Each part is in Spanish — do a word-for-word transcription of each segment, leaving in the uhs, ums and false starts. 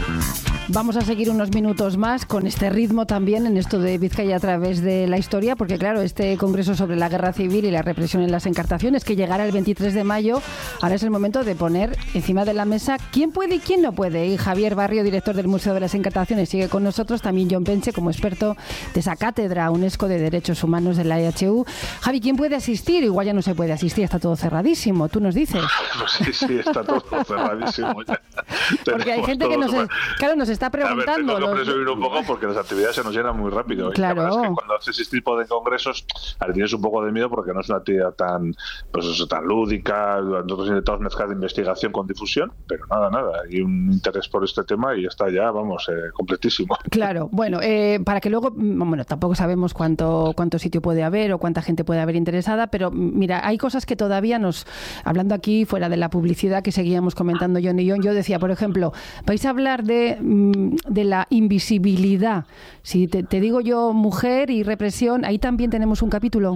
Vamos a seguir unos minutos más con este ritmo también en esto de Vizcaya a través de la historia, porque claro, este congreso sobre la guerra civil y la represión en las encartaciones que llegará el veintitrés de mayo, ahora es el momento de poner encima de la mesa quién puede y quién no puede. Y Javier Barrio, director del Museo de las Encartaciones, sigue con nosotros, también Jon Penche como experto de esa cátedra UNESCO de Derechos Humanos de la E H U. Javi, ¿quién puede asistir? Igual ya no se puede asistir, está todo cerradísimo, tú nos dices. Pues sí, sí, está todo cerradísimo ya. Porque hay gente que nos, es, claro, nos está preguntando. A ver, tengo que presumir un poco porque las actividades se nos llenan muy rápido. Claro. Y la verdad es que cuando haces este tipo de congresos, a ver, tienes un poco de miedo porque no es una actividad tan, pues eso, tan lúdica. Nosotros intentamos mezclar de investigación con difusión, pero nada, nada. Hay un interés por este tema y está ya, vamos, eh, completísimo. Claro, bueno, eh, para que luego, bueno, tampoco sabemos cuánto, cuánto sitio puede haber o cuánta gente puede haber interesada, pero mira, hay cosas que todavía nos, hablando aquí fuera de la publicidad que seguíamos comentando Jon y Jon, yo decía, por ejemplo, vais a hablar de, de la invisibilidad. Si te, te digo yo mujer y represión, ahí también tenemos un capítulo.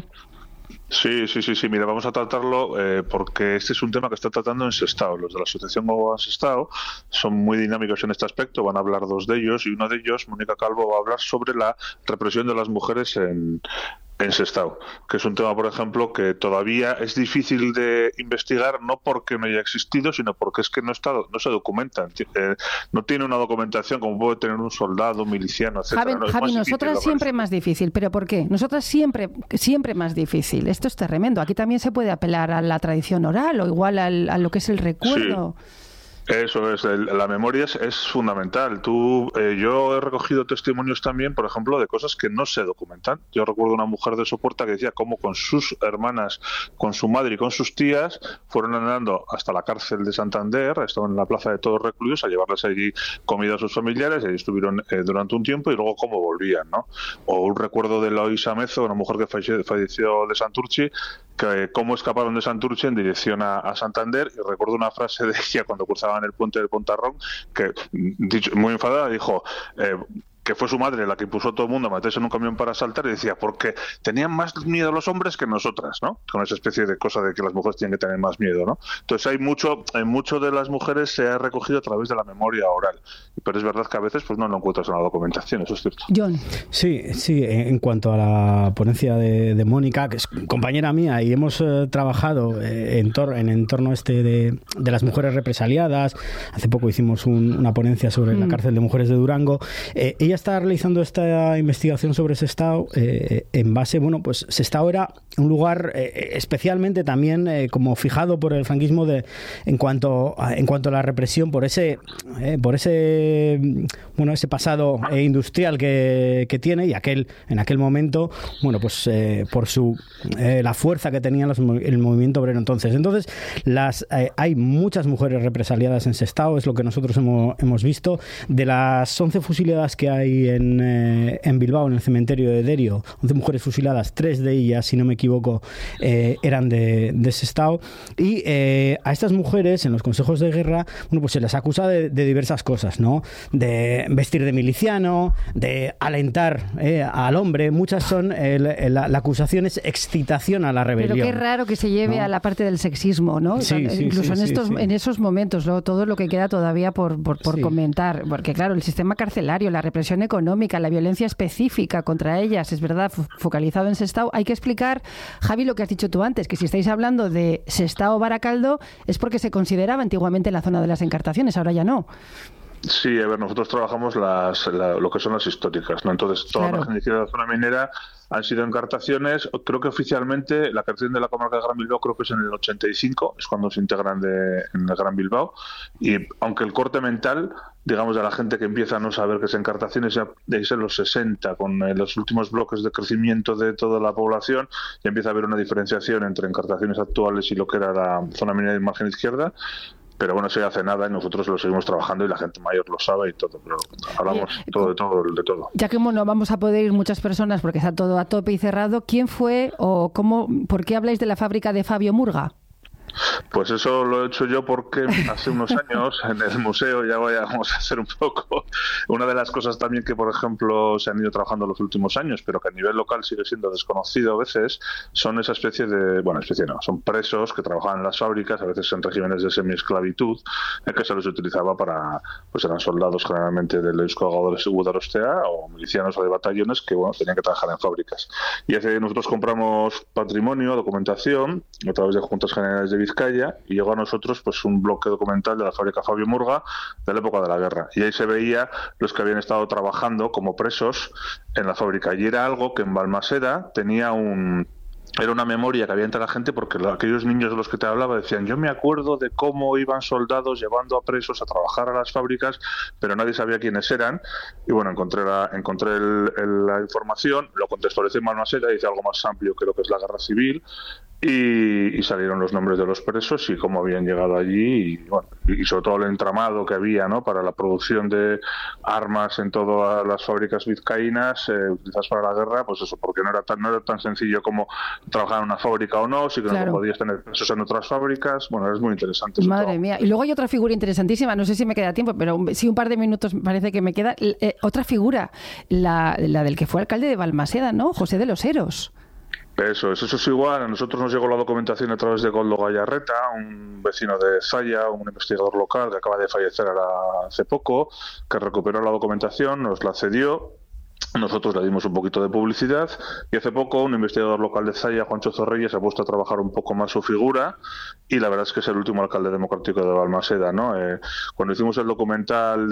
Sí, sí, sí, sí. Mira, vamos a tratarlo eh, porque este es un tema que está tratando en Sestao. Los de la Asociación Gogoan Sestao son muy dinámicos en este aspecto. Van a hablar dos de ellos y uno de ellos, Mónica Calvo, va a hablar sobre la represión de las mujeres en en Sestao, que es un tema, por ejemplo, que todavía es difícil de investigar, no porque no haya existido, sino porque es que no está, no se documenta, eh, no tiene una documentación como puede tener un soldado, un miliciano, etcétera. Javi, no, Javi nosotras siempre más difícil, ¿pero por qué? Nosotras siempre, siempre más difícil. Esto es tremendo. Aquí también se puede apelar a la tradición oral o igual al, a lo que es el recuerdo. Sí. Eso es, el, la memoria es, es fundamental. Tú, eh, yo he recogido testimonios también, por ejemplo, de cosas que no se documentan. Yo recuerdo una mujer de Sopuerta que decía cómo con sus hermanas, con su madre y con sus tías fueron andando hasta la cárcel de Santander, estaban en la plaza de Todos Recluidos a llevarles allí comida a sus familiares, y ahí estuvieron eh, durante un tiempo y luego cómo volvían, ¿no? O un recuerdo de Loisa Mezo, una mujer que falleció, falleció de Santurchi, que cómo escaparon de Santurce en dirección a, a Santander, y recuerdo una frase de ella cuando cruzaban el puente del Pontarrón, que dicho, muy enfadada dijo eh, que fue su madre la que impuso a todo el mundo a meterse en un camión para saltar, y decía, porque tenían más miedo los hombres que nosotras, ¿no? Con esa especie de cosa de que las mujeres tienen que tener más miedo, ¿no? Entonces hay mucho, en mucho de las mujeres se ha recogido a través de la memoria oral, pero es verdad que a veces pues no lo encuentras en la documentación, eso es cierto. Jon. Sí, sí, en cuanto a la ponencia de, de Mónica, que es compañera mía, y hemos eh, trabajado eh, en, tor en entorno este de, de las mujeres represaliadas. Hace poco hicimos un, una ponencia sobre mm. la cárcel de mujeres de Durango. Eh, ella está realizando esta investigación sobre Sestao eh, en base, bueno, pues Sestao era un lugar eh, especialmente también eh, como fijado por el franquismo de, en cuanto a, en cuanto a la represión por ese eh, por ese bueno ese pasado eh, industrial que, que tiene, y aquel en aquel momento, bueno, pues eh, por su eh, la fuerza que tenía los, el movimiento obrero entonces. Entonces, las eh, hay muchas mujeres represaliadas en Sestao, es lo que nosotros hemos, hemos visto. De las once fusiladas que hay en, eh, en Bilbao, en el cementerio de Derio, once mujeres fusiladas, tres de ellas, si no me equivoco, eh, eran de, de Sestao. Y eh, a estas mujeres, en los consejos de guerra, bueno, pues se les acusa de, de diversas cosas, ¿no? De vestir de miliciano, de alentar eh, al hombre. Muchas son, el, el, la, la acusación es excitación a la rebelión. Pero qué raro que se lleve, ¿no?, a la parte del sexismo, ¿no? Sí, sí, incluso sí, en estos sí, sí. en esos momentos, ¿no? Todo lo que queda todavía por, por, por sí. comentar, porque claro, el sistema carcelario, la represión económica, la violencia específica contra ellas, es verdad, focalizado en Sestao. Hay que explicar, Javi, lo que has dicho tú antes, que si estáis hablando de Sestao-Baracaldo es porque se consideraba antiguamente la zona de las encartaciones, ahora ya no. Sí, a ver, nosotros trabajamos las, la, lo que son las históricas, ¿no? Entonces, toda claro. la gente de la zona minera han sido encartaciones. Creo que oficialmente la cartación de la comarca de Gran Bilbao creo que es en el ochenta y cinco, es cuando se integran de, en el Gran Bilbao, y aunque el corte mental, digamos, de la gente que empieza a no saber que es encartaciones ya de en los sesenta, con eh, los últimos bloques de crecimiento de toda la población, ya empieza a haber una diferenciación entre encartaciones actuales y lo que era la zona minera de margen izquierda. Pero bueno, eso ya hace nada y nosotros lo seguimos trabajando y la gente mayor lo sabe y todo, pero hablamos eh, todo de todo, de todo. Ya que no vamos a poder ir muchas personas porque está todo a tope y cerrado, ¿quién fue o cómo, por qué habláis de la fábrica de Fabio Murga? Pues eso lo he hecho yo porque hace unos años en el museo, ya vamos a hacer un poco, una de las cosas también que, por ejemplo, se han ido trabajando en los últimos años, pero que a nivel local sigue siendo desconocido a veces, son esa especie de, bueno, especie no, son presos que trabajaban en las fábricas, a veces en regímenes de semiesclavitud, en que se los utilizaba para, pues eran soldados generalmente del Eusko Gudarostea o milicianos o de batallones que, bueno, tenían que trabajar en fábricas. Y hace nosotros compramos patrimonio, documentación, a través de Juntas Generales de Vizcaya, y llegó a nosotros pues un bloque documental de la fábrica Fabio Murga de la época de la guerra, y ahí se veía los que habían estado trabajando como presos en la fábrica, y era algo que en Balmaseda tenía un era una memoria que había entre la gente, porque aquellos niños de los que te hablaba decían, yo me acuerdo de cómo iban soldados llevando a presos a trabajar a las fábricas, pero nadie sabía quiénes eran. Y bueno, encontré la, encontré el, el, la información, lo contextualicé en Balmaseda, hice algo más amplio que lo que es la guerra civil, y, y salieron los nombres de los presos y cómo habían llegado allí, y bueno, y sobre todo el entramado que había, ¿no?, para la producción de armas en todas las fábricas vizcaínas eh, utilizadas para la guerra, pues eso, porque no era tan no era tan sencillo como trabajar en una fábrica o no, sí que claro, no podías tener presos en otras fábricas. Bueno, es muy interesante. Madre todo. Mía. Y luego hay otra figura interesantísima, no sé si me queda tiempo, pero sí, un par de minutos parece que me queda. Eh, otra figura, la, la del que fue alcalde de Balmaseda, ¿no?, José de los Heros. Eso es, eso es igual. A nosotros nos llegó la documentación a través de Goldo Gallarreta, un vecino de Zalla, un investigador local que acaba de fallecer ahora hace poco, que recuperó la documentación, nos la cedió. Nosotros le dimos un poquito de publicidad, y hace poco un investigador local de Zalla, Juancho Zorreyes, ha puesto a trabajar un poco más su figura, y la verdad es que es el último alcalde democrático de Balmaseda, ¿no? Eh, cuando hicimos el documental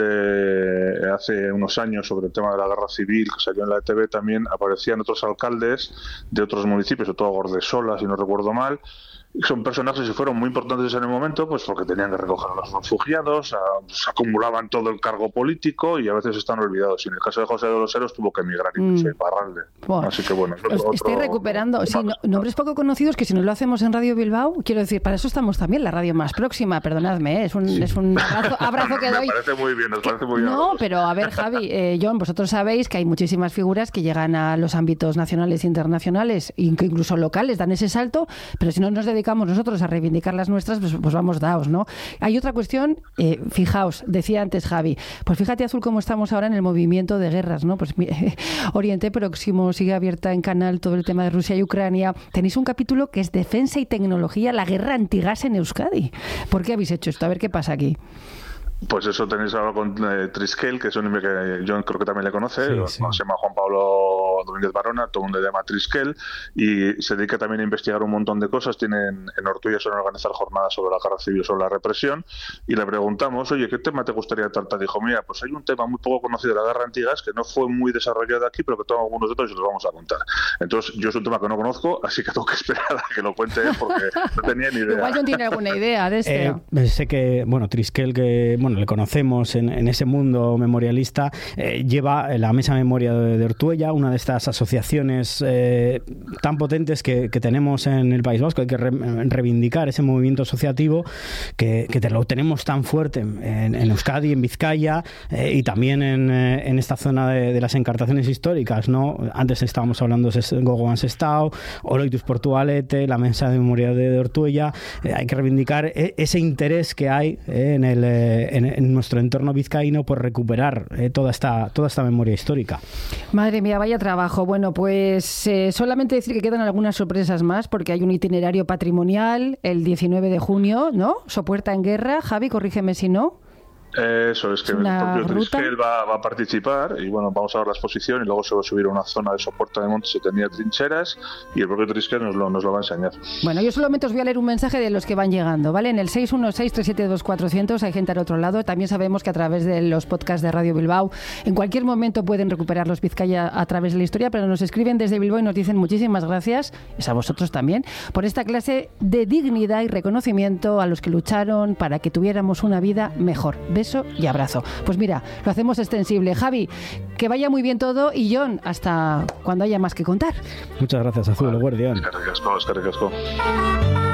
de hace unos años sobre el tema de la guerra civil, que salió en la E T V, también aparecían otros alcaldes de otros municipios, sobre todo Gordesola, si no recuerdo mal. Son personajes que fueron muy importantes en el momento, pues porque tenían que recoger a los refugiados, a, pues, acumulaban todo el cargo político y a veces están olvidados. Y en el caso de José de los Heros tuvo que emigrar incluso mm. a Iparralde. Bueno, así que bueno, otro, otro, estoy recuperando. Otro, sí, no, nombres poco conocidos que si no lo hacemos en Radio Bilbao, quiero decir, para eso estamos también, la radio más próxima, perdonadme, ¿eh? es un, sí. es un abrazo, abrazo que doy. Me parece muy bien, nos que, parece muy bien. No, pero a ver, Javi, eh, John, vosotros sabéis que hay muchísimas figuras que llegan a los ámbitos nacionales e internacionales, incluso locales, dan ese salto, pero si no nos dedicamos nosotros a reivindicar las nuestras, pues, pues vamos daos, ¿no? Hay otra cuestión, eh, fijaos, decía antes Javi, pues fíjate, Azul, cómo estamos ahora en el movimiento de guerras, ¿no? Pues eh, Oriente Próximo, sigue abierta en Canal todo el tema de Rusia y Ucrania. Tenéis un capítulo que es Defensa y Tecnología, la guerra antigas en Euskadi. ¿Por qué habéis hecho esto? A ver qué pasa aquí. Pues eso tenéis ahora con eh, Triskel, que es un hombre que yo creo que también le conoce, sí, sí. Se llama Juan Pablo Domínguez Barona, todo el mundo le llama Triskel, y se dedica también a investigar un montón de cosas. Tienen en Ortuella suelen organizar jornadas sobre la guerra civil, sobre la represión, y le preguntamos, oye, ¿qué tema te gustaría tratar? Dijo, mira, pues hay un tema muy poco conocido de la guerra antigas, que no fue muy desarrollado aquí, pero que tengo algunos datos y los vamos a contar. Entonces, yo es un tema que no conozco, así que tengo que esperar a que lo cuente él, porque no tenía ni idea. Igual John tiene alguna idea de esto. Eh, sé que, bueno, Triskel, que bueno, le conocemos en, en ese mundo memorialista, eh, lleva la Mesa Memoria de, de Ortuella, una de estas asociaciones eh, tan potentes que, que tenemos en el País Vasco. Hay que re, reivindicar ese movimiento asociativo que, que te lo tenemos tan fuerte en, en Euskadi, en Vizcaya eh, y también en, eh, en esta zona de, de las encartaciones históricas, ¿no? Antes estábamos hablando de Gogoan Sestao, Oroitus Portugalete, la Mesa de Memoria de, de Ortuella. Eh, hay que reivindicar eh, ese interés que hay eh, en, el, eh, en, en nuestro entorno vizcaíno por recuperar eh, toda esta toda esta memoria histórica. Madre mía, vaya trabajo. Bueno, pues eh, solamente decir que quedan algunas sorpresas más, porque hay un itinerario patrimonial el diecinueve de junio, ¿no? Sopuerta en Guerra. Javi, corrígeme si no. Eso es que el propio Triskel va, va a participar y bueno, vamos a ver la exposición y luego se va a subir a una zona de Sopuerta de Montes que tenía trincheras y el propio Triskel nos lo, nos lo va a enseñar. Bueno, yo solamente os voy a leer un mensaje de los que van llegando, ¿vale? En el seis uno seis, tres siete dos, cuatro cero cero hay gente al otro lado. También sabemos que a través de los podcasts de Radio Bilbao en cualquier momento pueden recuperar los Vizcaya a través de la historia, pero nos escriben desde Bilbao y nos dicen muchísimas gracias, es a vosotros también, por esta clase de dignidad y reconocimiento a los que lucharon para que tuviéramos una vida mejor. Beso y abrazo. Pues mira, lo hacemos extensible. Javi, que vaya muy bien todo y John, hasta cuando haya más que contar. Muchas gracias, Azul, el guardián. Es que ricasco, es que ricasco.